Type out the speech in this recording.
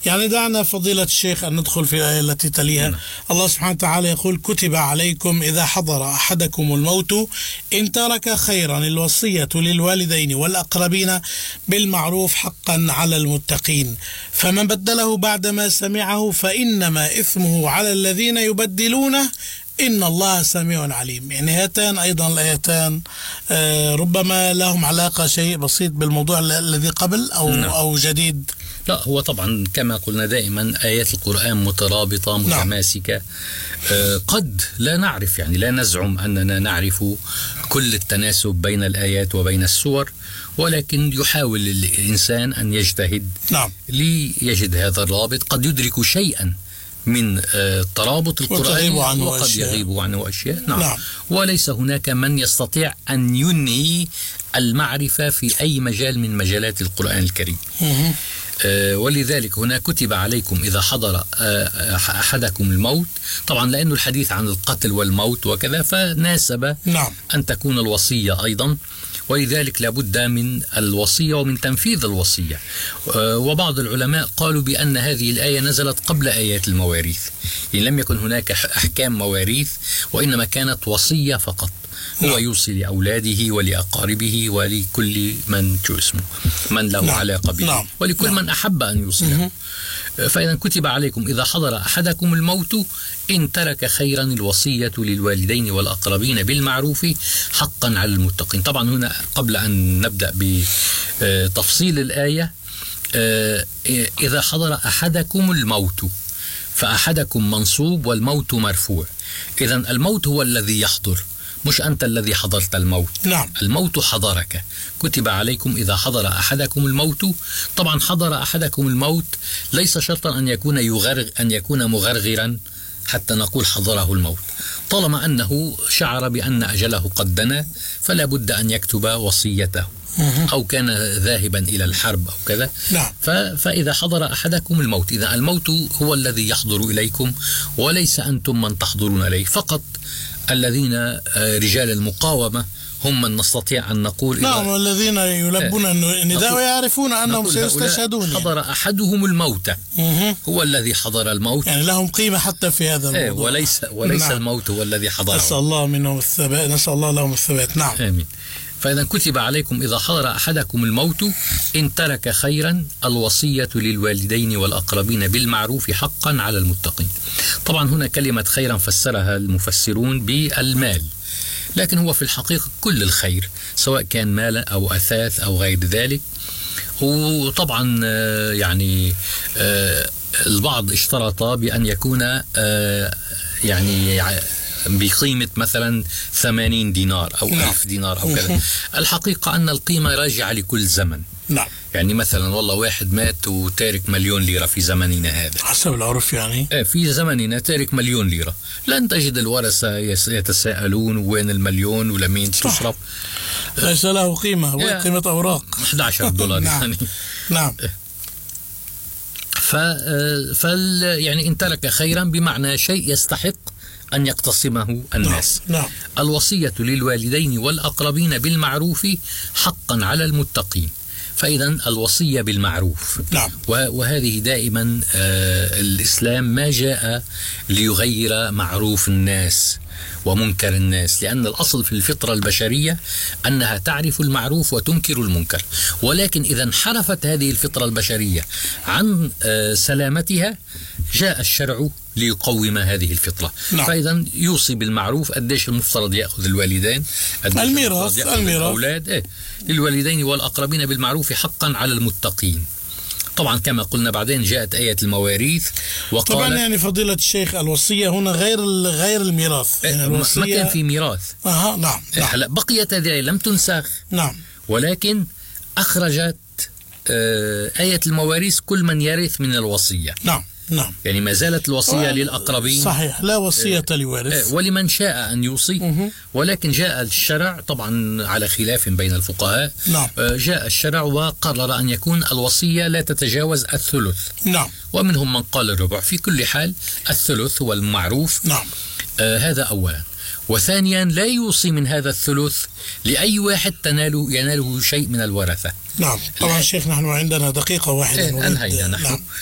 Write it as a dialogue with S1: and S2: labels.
S1: يعني دعنا فضيلة الشيخ أن ندخل في الآية التي تليها. الله سبحانه وتعالى يقول: كتب عليكم إذا حضر أحدكم الموت إن ترك خيرا الوصية للوالدين والأقربين بالمعروف حقا على المتقين، فمن بدله بعدما سمعه فإنما إثمه على الذين يبدلونه إن الله سميع عليم. يعني هاتان أيضا الآيتان ربما لهم علاقة شيء بسيط بالموضوع الذي قبل أو جديد.
S2: لا، هو طبعا كما قلنا دائما آيات القرآن مترابطة متماسكة. قد لا نعرف، يعني لا نزعم أننا نعرف كل التناسب بين الآيات وبين السور، ولكن يحاول الإنسان أن يجتهد ليجد هذا الرابط. قد يدرك شيئا من ترابط القرآن وقد يغيب عنه أشياء. نعم. وليس هناك من يستطيع أن ينهي المعرفة في أي مجال من مجالات القرآن الكريم. ولذلك هنا كتب عليكم إذا حضر أحدكم الموت، طبعا لأنه الحديث عن القتل والموت وكذا، فناسب أن تكون الوصية أيضا، ولذلك لابد من الوصية ومن تنفيذ الوصية. وبعض العلماء قالوا بأن هذه الآية نزلت قبل آيات المواريث، يعني لم يكن هناك أحكام مواريث، وإنما كانت وصية فقط. هو يوصي لأولاده ولأقاربه ولكل من اسمه من له علاقة به، ولكل من أحب أن يوصي له. فإذا كتب عليكم إذا حضر أحدكم الموت إن ترك خيرا الوصية للوالدين والأقربين بالمعروف حقا على المتقين. طبعا هنا قبل أن نبدأ بتفصيل الآية، إذا حضر أحدكم الموت، فأحدكم منصوب والموت مرفوع. إذا الموت هو الذي يحضر، مش أنت الذي حضرت الموت. الموت حضرك. كتب عليكم إذا حضر أحدكم الموت. طبعا حضر أحدكم الموت ليس شرطا أن يكون مغرغرا حتى نقول حضره الموت. طالما أنه شعر بأن أجله قد دنا فلا بد أن يكتب وصيته، أو كان ذاهبا إلى الحرب أو كذا. فإذا حضر أحدكم الموت، إذا الموت هو الذي يحضر إليكم وليس أنتم من تحضرون إليه. فقط الذين رجال المقاومة هم من نستطيع أن نقول
S1: الذين يلبون النداء ويعرفون أنهم سيستشهدون.
S2: حضر أحدهم الموت، هو الذي حضر الموت،
S1: يعني لهم قيمة حتى في هذا الموضوع.
S2: وليس الموت هو الذي حضره.
S1: نسأل الله منهم الثبات، نسأل الله لهم الثبات. نعم.
S2: آمين. فإذا كتب عليكم إذا حضر أحدكم الموت إن ترك خيرا الوصية للوالدين والأقربين بالمعروف حقا على المتقين. طبعا هنا كلمة خيرا فسرها المفسرون بالمال، لكن هو في الحقيقة كل الخير، سواء كان مالا أو أثاث أو غير ذلك. وطبعا يعني البعض اشترط بأن يكون يعني بقيمة مثلا 80 دينار أو 1000 دينار أو كذا. الحقيقة أن القيمة راجعة لكل زمن. يعني مثلا والله واحد مات وتارك 1,000,000 ليرة في زمننا هذا، حسب
S1: العرف يعني.
S2: في زمننا تارك 1,000,000 ليرة، لن تجد الورثة يتساءلون وين 1,000,000 ولمين تصرف.
S1: ليس له قيمة، قيمة أوراق
S2: $11 يعني.
S1: نعم.
S2: يعني إن ترك خيرا بمعنى شيء يستحق أن يقتسمه الناس. الوصية للوالدين والأقربين بالمعروف حقا على المتقين. فإذا الوصية بالمعروف. وهذه دائما الإسلام ما جاء ليغير معروف الناس ومنكر الناس، لأن الأصل في الفطرة البشرية أنها تعرف المعروف وتنكر المنكر. ولكن إذا انحرفت هذه الفطرة البشرية عن سلامتها جاء الشرع ليقوم هذه الفطرة. فإذا يوصي بالمعروف. قديش المفترض يأخذ الوالدين؟
S1: الميراث.
S2: الأولاد للوالدين والأقربين بالمعروف حقا على المتقين. طبعا كما قلنا بعدين جاءت آية المواريث وقال
S1: طبعا يعني فضيلة الشيخ الوصية هنا غير الميراث. يعني
S2: ما كان في ميراث.
S1: نعم.
S2: هلا بقيت هذه لم تنسخ. ولكن أخرجت آية المواريث كل من يرث من الوصية. يعني ما زالت الوصية للأقربين.
S1: صحيح، لا وصية لوارث
S2: ولمن شاء أن يوصي. ولكن جاء الشرع طبعا على خلاف بين الفقهاء. جاء الشرع وقرر أن يكون الوصية لا تتجاوز الثلث. ومنهم من قال الربع. في كل حال الثلث هو المعروف. هذا أولا. وثانيا لا يوصي من هذا الثلث لأي واحد يناله شيء من الورثة.
S1: طبعا شيخ نحن عندنا دقيقة واحدة
S2: أنهينا نحن.